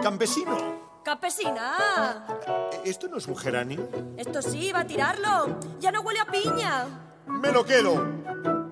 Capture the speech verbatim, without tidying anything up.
Campesino. ¡Campesina! ¿Esto no es un gerani? Esto sí, va a tirarlo. Ya no huele a piña. ¡Me lo quedo!